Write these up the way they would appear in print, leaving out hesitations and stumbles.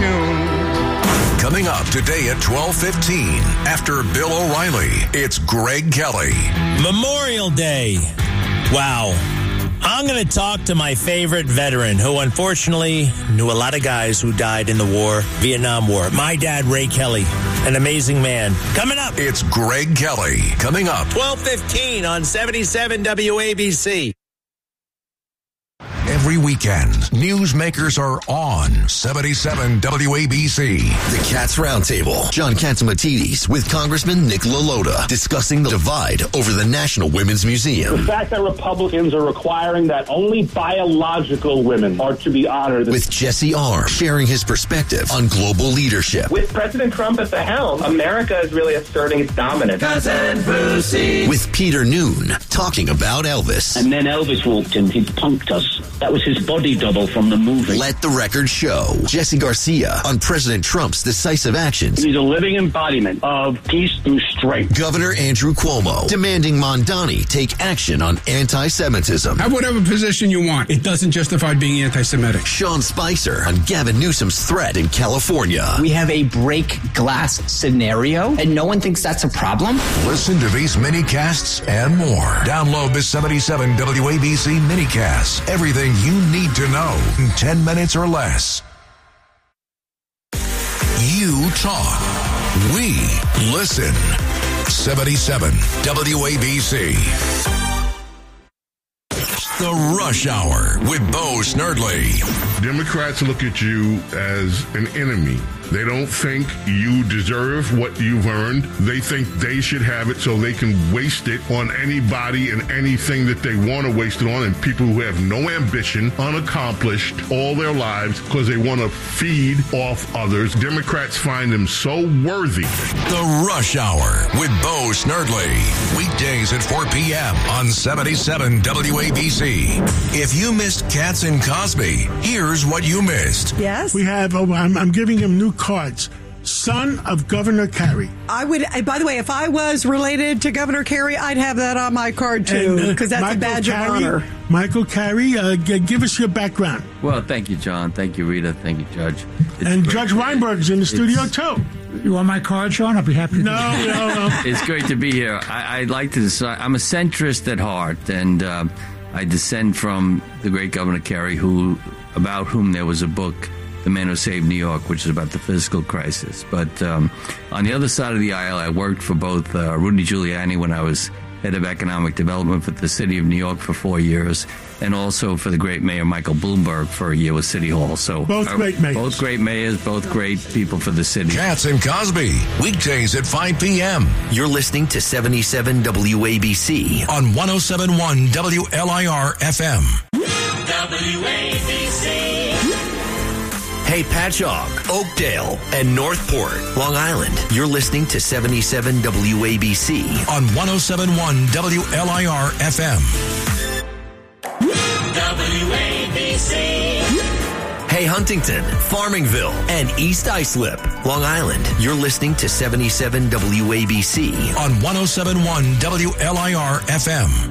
tune. Coming up today at 12:15, after Bill O'Reilly, it's Greg Kelly. Memorial Day. Wow. I'm going to talk to my favorite veteran who unfortunately knew a lot of guys who died in the war, Vietnam War. My dad, Ray Kelly, an amazing man. Coming up. It's Greg Kelly. Coming up. 12:15 on 77 WABC. Every weekend, newsmakers are on 77 WABC. The Cats Roundtable. John Catsimatidis with Congressman Nick LaLota discussing the divide over the National Women's Museum. The fact that Republicans are requiring that only biological women are to be honored. With Jesse Arm sharing his perspective on global leadership. With President Trump at the helm, America is really asserting its dominance. Cousin Brucey. With Peter Noon talking about Elvis. And then Elvis walked in. He punked us. That was his body double from the movie. Let the Record Show. Jesse Garcia on President Trump's decisive actions. He's a living embodiment of peace through strength. Governor Andrew Cuomo demanding Mondani take action on anti-Semitism. Have whatever position you want. It doesn't justify being anti-Semitic. Sean Spicer on Gavin Newsom's threat in California. We have a break glass scenario, and no one thinks that's a problem. Listen to these mini-casts and more. Download the 77 WABC mini-casts. Everything you need to know in 10 minutes or less. You talk. We listen. 77 WABC. The Rush Hour with Bo Snerdley. Democrats look at you as an enemy. They don't think you deserve what you've earned. They think they should have it so they can waste it on anybody and anything that they want to waste it on, and people who have no ambition, unaccomplished all their lives because they want to feed off others. Democrats find them so worthy. The Rush Hour with Bo Snerdley. Weekdays at 4 p.m. on 77 WABC. If you missed Katz and Cosby, here's what you missed. Yes? We have, I'm giving him new cards. Son of Governor Carey. I would, by the way, if I was related to Governor Carey, I'd have that on my card too, because that's Michael a badge of honor. Michael Carey, give us your background. Well, thank you, John. Thank you, Rita. Thank you, Judge. And Judge Weinberg's in the studio too. You want my card, Sean? I'll be happy to do No. It's great to be here. I'd like to decide. I'm a centrist at heart, and I descend from the great Governor Carey, about whom there was a book, The Man Who Saved New York, which is about the fiscal crisis. But on the other side of the aisle, I worked for both Rudy Giuliani when I was head of economic development for the city of New York for 4 years, and also for the great mayor Michael Bloomberg for a year with City Hall. So both great mayors. Both great mayors, both great people for the city. Katz and Cosby, weekdays at 5 p.m. You're listening to 77 WABC on 107.1 WLIR FM. WABC. Hey, Patchogue, Oakdale, and Northport, Long Island. You're listening to 77 WABC on 107.1 WLIR FM. WABC. Hey, Huntington, Farmingville, and East Islip, Long Island. You're listening to 77 WABC on 107.1 WLIR FM.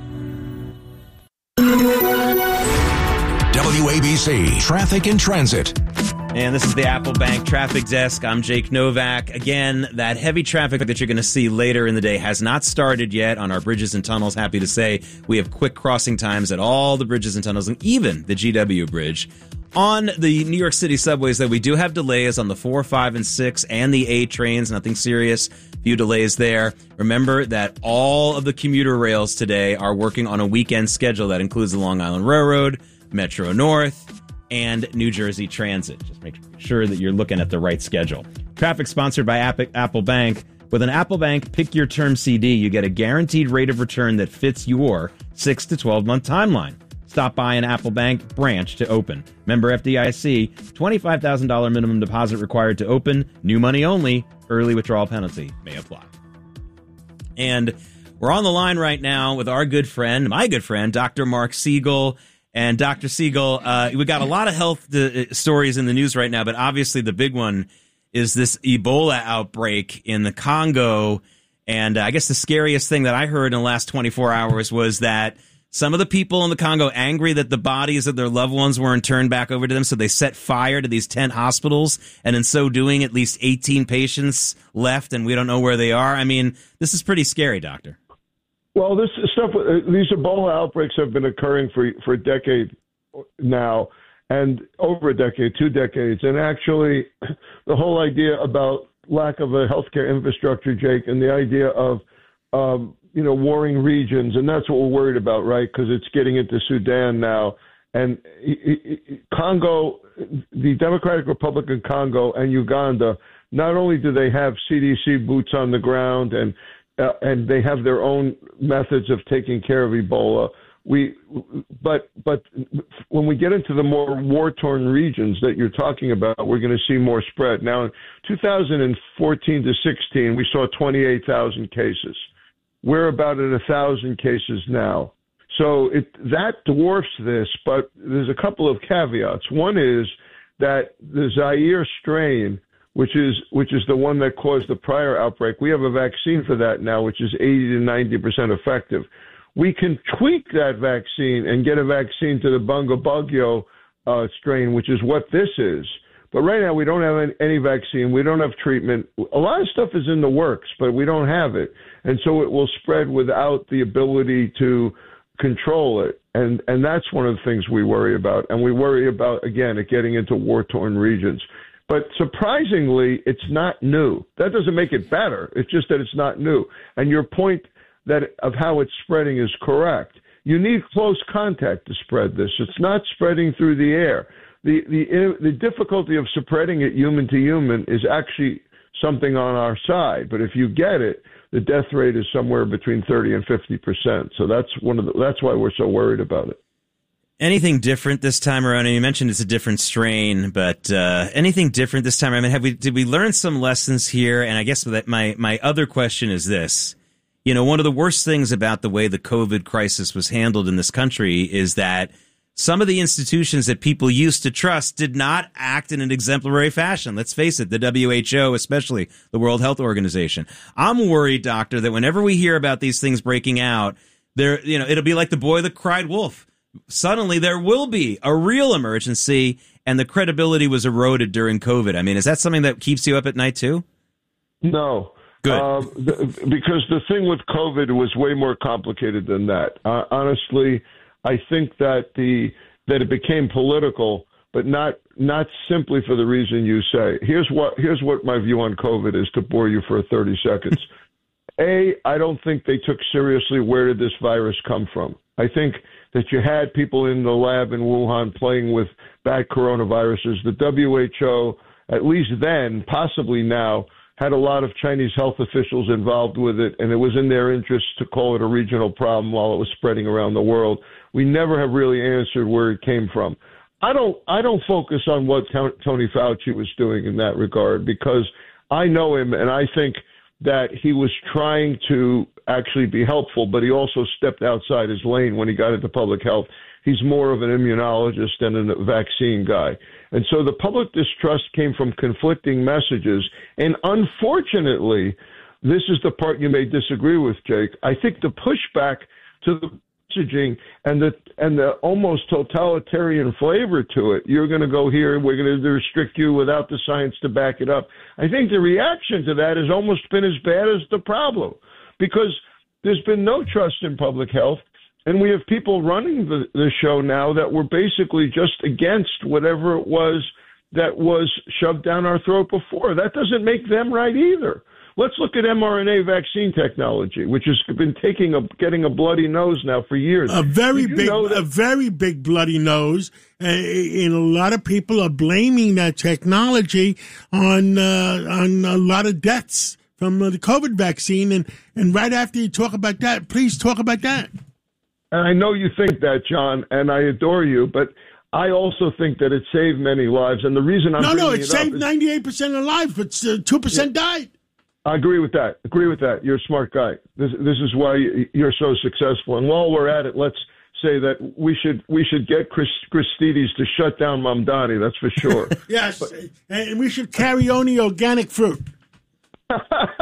WABC Traffic and Transit. And this is the Apple Bank Traffic Desk. I'm Jake Novak. Again, that heavy traffic that you're going to see later in the day has not started yet on our bridges and tunnels. Happy to say we have quick crossing times at all the bridges and tunnels, and even the GW Bridge. On the New York City subways, though, we do have delays on the 4, 5, and 6 and the A trains. Nothing serious. Few delays there. Remember that all of the commuter rails today are working on a weekend schedule that includes the Long Island Railroad, Metro North, and New Jersey Transit. Just make sure that you're looking at the right schedule. Traffic sponsored by Apple Bank. With an Apple Bank Pick Your Term CD, you get a guaranteed rate of return that fits your 6 to 12-month timeline. Stop by an Apple Bank branch to open. Member FDIC, $25,000 minimum deposit required to open. New money only. Early withdrawal penalty may apply. And we're on the line right now with my good friend, Dr. Mark Siegel. And Dr. Siegel, we got a lot of health stories in the news right now, but obviously the big one is this Ebola outbreak in the Congo. And I guess the scariest thing that I heard in the last 24 hours was that some of the people in the Congo angry that the bodies of their loved ones weren't turned back over to them, so they set fire to these 10 hospitals, and in so doing, at least 18 patients left, and we don't know where they are. I mean, this is pretty scary, Doctor. Well, these Ebola outbreaks have been occurring for a decade now, and over a decade, 2 decades. And actually, the whole idea about lack of a healthcare infrastructure, Jake, and the idea of warring regions, and that's what we're worried about, right? Because it's getting into Sudan now, and Congo, the Democratic Republic of Congo, and Uganda. Not only do they have CDC boots on the ground, and they have their own methods of taking care of Ebola. But when we get into the more war-torn regions that you're talking about, we're going to see more spread. Now, in 2014 to 16, we saw 28,000 cases. We're about at 1,000 cases now. So that dwarfs this, but there's a couple of caveats. One is that the Zaire strain, which is the one that caused the prior outbreak, we have a vaccine for that now, which is 80 to 90% effective. We can tweak that vaccine and get a vaccine to the Bundibugyo strain, which is what this is. But right now, we don't have any vaccine. We don't have treatment. A lot of stuff is in the works, but we don't have it. And so it will spread without the ability to control it. And that's one of the things we worry about. And we worry about, again, it getting into war-torn regions. But surprisingly, it's not new. That doesn't make it better. It's just that it's not new. And your point of how it's spreading is correct. You need close contact to spread this. It's not spreading through the air. The difficulty of spreading it human to human is actually something on our side. But if you get it, the death rate is somewhere between 30 and 50%. So that's why we're so worried about it. Anything different this time around? And you mentioned it's a different strain, but anything different this time? I mean, did we learn some lessons here? And I guess that my other question is this. One of the worst things about the way the COVID crisis was handled in this country is that some of the institutions that people used to trust did not act in an exemplary fashion. Let's face it, the WHO, especially the World Health Organization. I'm worried, Doctor, that whenever we hear about these things breaking out, it'll be like the boy that cried wolf. Suddenly there will be a real emergency, and the credibility was eroded during COVID. I mean, is that something that keeps you up at night too? No. Good. Because the thing with COVID was way more complicated than that. Honestly, I think that it became political, but not simply for the reason you say. Here's what my view on COVID is, to bore you for 30 seconds. I don't think they took seriously where did this virus come from. I think that you had people in the lab in Wuhan playing with bad coronaviruses. The WHO, at least then, possibly now, had a lot of Chinese health officials involved with it, and it was in their interest to call it a regional problem while it was spreading around the world. We never have really answered where it came from. I don't focus on what Tony Fauci was doing in that regard, because I know him, and I think that he was trying to actually be helpful, but he also stepped outside his lane when he got into public health. He's more of an immunologist than a vaccine guy. And so the public distrust came from conflicting messages. And unfortunately, this is the part you may disagree with, Jake. I think the pushback to the messaging and the almost totalitarian flavor to it, you're going to go here, we're going to restrict you without the science to back it up. I think the reaction to that has almost been as bad as the problem, because there's been no trust in public health. And we have people running the show now that were basically just against whatever it was that was shoved down our throat before. That doesn't make them right either. Let's look at mRNA vaccine technology, which has been getting a bloody nose now for years. A very big bloody nose. And a lot of people are blaming that technology on a lot of deaths from the COVID vaccine. And right after you talk about that, please talk about that. And I know you think that, John, and I adore you, but I also think that it saved many lives. And the reason it saved 98% of lives, but 2% died. I agree with that. You're a smart guy. This is why you're so successful. And while we're at it, let's say that we should get Christides to shut down Mamdani. That's for sure. Yes, and we should carry only organic fruit.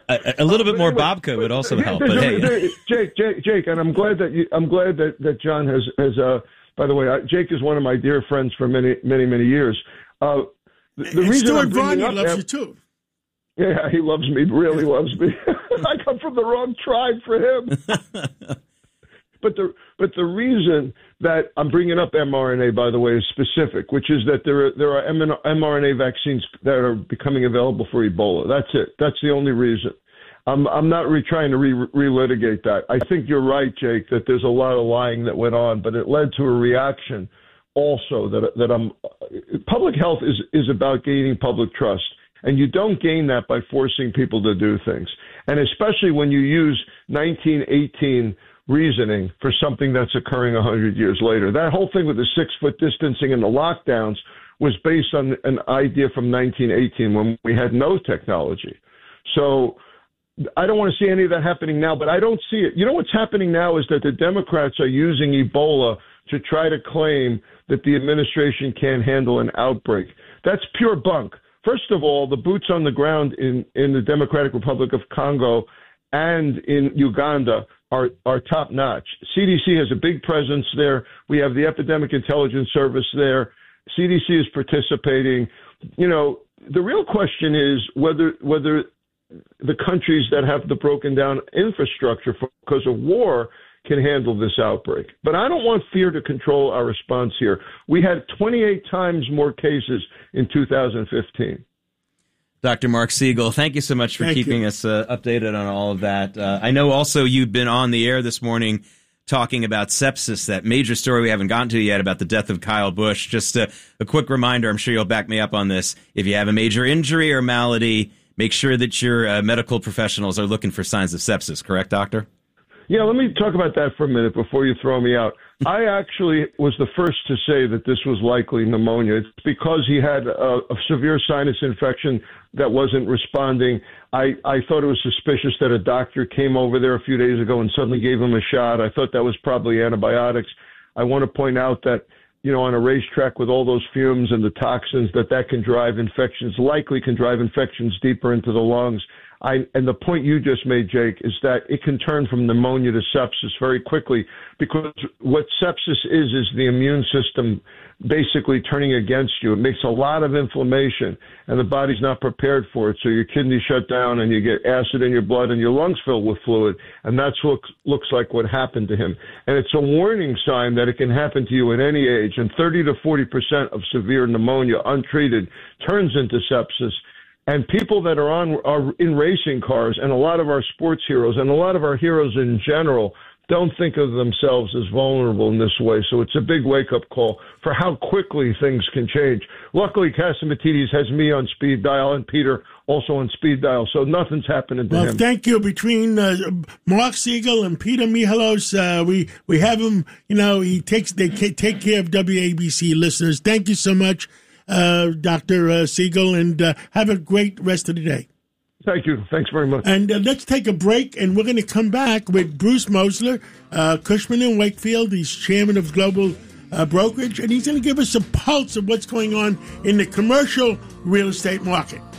A little bit more Bobka would also help. But hey, Jake, and I'm glad that John has. By the way, Jake is one of my dear friends for many years. The reason Stuart I'm bringing Varney up loves you too. Yeah, he loves me. Really loves me. I come from the wrong tribe for him. But the reason that I'm bringing up mRNA, by the way, is specific, which is that there are mRNA vaccines that are becoming available for Ebola. That's it. That's the only reason. I'm not trying to relitigate that. I think you're right, Jake, that there's a lot of lying that went on, but it led to a reaction also that public health is about gaining public trust. And you don't gain that by forcing people to do things. And especially when you use 1918 reasoning for something that's occurring 100 years later. That whole thing with the 6-foot distancing and the lockdowns was based on an idea from 1918 when we had no technology. So I don't want to see any of that happening now, but I don't see it. You know what's happening now is that the Democrats are using Ebola to try to claim that the administration can't handle an outbreak. That's pure bunk. First of all, the boots on the ground in the Democratic Republic of Congo and in Uganda are top notch. CDC has a big presence there. We have the Epidemic Intelligence Service there. CDC is participating. You know, the real question is whether the countries that have the broken down infrastructure because of war can handle this outbreak. But I don't want fear to control our response here. We had 28 times more cases in 2015. Dr. Mark Siegel, thank you so much for keeping us updated on all of that. I know also you've been on the air this morning talking about sepsis, that major story we haven't gotten to yet about the death of Kyle Busch. Just a quick reminder, I'm sure you'll back me up on this. If you have a major injury or malady, make sure that your medical professionals are looking for signs of sepsis. Correct, Doctor? Yeah, let me talk about that for a minute before you throw me out. I actually was the first to say that this was likely pneumonia. It's because he had a severe sinus infection that wasn't responding. I thought it was suspicious that a doctor came over there a few days ago and suddenly gave him a shot. I thought that was probably antibiotics. I want to point out that, you know, on a racetrack with all those fumes and the toxins, that can drive infections, likely can drive infections deeper into the lungs. And the point you just made, Jake, is that it can turn from pneumonia to sepsis very quickly, because what sepsis is the immune system basically turning against you. It makes a lot of inflammation, and the body's not prepared for it. So your kidneys shut down, and you get acid in your blood, and your lungs fill with fluid. And that's what looks like what happened to him. And it's a warning sign that it can happen to you at any age. And 30 to 40% of severe pneumonia untreated turns into sepsis. And people that are in racing cars, and a lot of our sports heroes and a lot of our heroes in general, don't think of themselves as vulnerable in this way. So it's a big wake-up call for how quickly things can change. Luckily, Catsimatidis has me on speed dial and Peter also on speed dial, so nothing's happening to him. Well, thank you. Between Mark Siegel and Peter Michalos, we have him, you know, they take care of WABC listeners. Thank you so much, Dr. Siegel, and have a great rest of the day. Thank you. Thanks very much. And let's take a break, and we're going to come back with Bruce Mosler, Cushman & Wakefield. He's chairman of Global Brokerage, and he's going to give us a pulse of what's going on in the commercial real estate market.